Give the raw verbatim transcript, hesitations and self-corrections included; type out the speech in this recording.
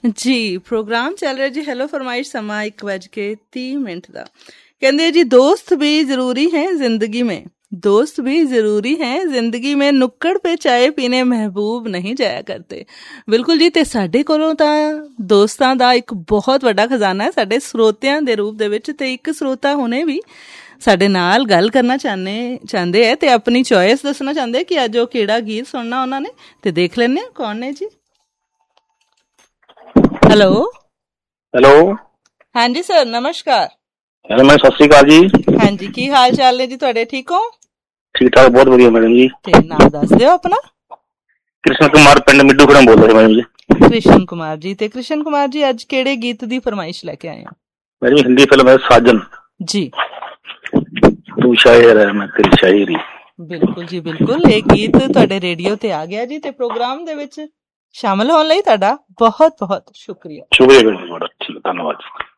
ਜੀ ਪ੍ਰੋਗਰਾਮ ਚੱਲ ਰਿਹਾ ਜੀ ਹੈਲੋ ਫਰਮਾਇਸ਼, ਸਮਾਂ ਇੱਕ ਵੱਜ ਕੇ ਤੀਹ ਮਿੰਟ ਦਾ। ਕਹਿੰਦੇ ਜੀ ਦੋਸਤ भी जरूरी है जिंदगी में, दोस्त भी जरूरी है जिंदगी में, नुक्कड़ पे चाय पीने महबूब नहीं जाया करते। ਬਿਲਕੁਲ ਜੀ। ਤੇ ਸਾਡੇ ਕੋਲੋਂ ਤਾਂ ਦੋਸਤਾਂ ਦਾ ਇੱਕ ਬਹੁਤ ਵੱਡਾ ਖਜ਼ਾਨਾ ਹੈ ਸਾਡੇ ਸਰੋਤਿਆਂ ਦੇ ਰੂਪ ਦੇ ਵਿੱਚ। ਤੇ ਇੱਕ ਸਰੋਤਾ ਹੁਣੇ ਵੀ ਸਾਡੇ ਨਾਲ ਗੱਲ ਕਰਨਾ ਚਾਹੁੰਦੇ ਚਾਹੁੰਦੇ ਹੈ ਤੇ ਆਪਣੀ ਚੋਇਸ ਦੱਸਣਾ ਚਾਹੁੰਦੇ ਕਿ ਅੱਜ ਉਹ ਕਿਹੜਾ ਗੀਤ ਸੁਣਨਾ ਉਹਨਾਂ ਨੇ। ਤੇ ਦੇਖ ਲੈਂਦੇ ਹਾਂ ਕੌਣ ਨੇ ਜੀ। ਹੈਲੋ ਹੈਲੋ ਹਾਂਜੀ ਸਰ, ਨਮਸਕਾਰ। ਹੈਲੋ ਮੈਮ, ਸਤਿ ਸ਼੍ਰੀ ਅਕਾਲ ਜੀ। ਹਾਂਜੀ, ਕੀ ਹਾਲ ਚਾਲ ਨੇ ਜੀ ਤੁਹਾਡੇ? ਠੀਕ ਹੋ? ਠੀਕ ਠਾਕ, ਬਹੁਤ ਵਧੀਆ ਮੈਡਮ ਜੀ। ਤੇ ਨਾਮ ਦੱਸ ਦਿਓ ਆਪਣਾ। ਕ੍ਰਿਸ਼ਨ ਕੁਮਾਰ, ਪਿੰਡ ਮਿੱਡੂ ਖੜਾ ਬੋਲ ਰਿਹਾ ਮੈਡਮ ਜੀ। ਕ੍ਰਿਸ਼ਨ ਕੁਮਾਰ ਜੀ। ਤੇ ਕ੍ਰਿਸ਼ਨ ਕੁਮਾਰ ਜੀ ਅੱਜ ਕਿਹੜੇ ਗੀਤ ਦੀ ਫਰਮਾਇਸ਼ ਲੈ ਕੇ ਆਏ ਹੋ? ਮੈਡਮ ਹਿੰਦੀ ਫਿਲਮ ਹੈ ਸਾਜਨ ਜੀ। ਤੂੰ ਸ਼ਾਇਰ ਹੈ ਮੈਂ ਤੇਰੀ ਸ਼ਾਇਰੀ। ਬਿਲਕੁਲ ਜੀ ਬਿਲਕੁਲ। ਇਹ ਗੀਤ ਤੁਹਾਡੇ ਰੇਡੀਓ ਤੇ ਆ ਗਿਆ ਜੀ ਤੇ ਪ੍ਰੋਗਰਾਮ ਦੇ ਵਿੱਚ ਸ਼ਾਮਲ ਹੋਣ ਲਈ ਤੁਹਾਡਾ ਬਹੁਤ ਬਹੁਤ ਸ਼ੁਕਰੀਆ। ਸ਼ੁਕਰੀਆ ਮੈਡਮ, ਬੜਾ ਠੀਕ, ਧੰਨਵਾਦ।